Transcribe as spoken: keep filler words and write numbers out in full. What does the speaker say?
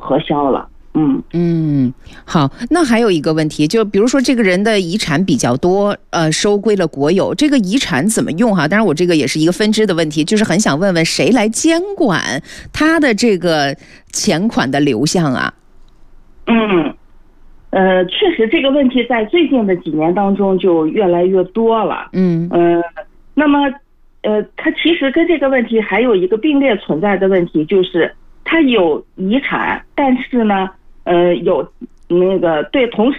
核销了。嗯嗯，好，那还有一个问题，就比如说这个人的遗产比较多，呃，收归了国有，这个遗产怎么用哈？当然，我这个也是一个分支的问题，就是很想问问谁来监管他的这个钱款的流向啊？ 嗯，呃，确实这个问题在最近的几年当中就越来越多了。 嗯呃，那么，呃，它其实跟这个问题还有一个并列存在的问题，就是它有遗产，但是呢，呃，有那个对，同时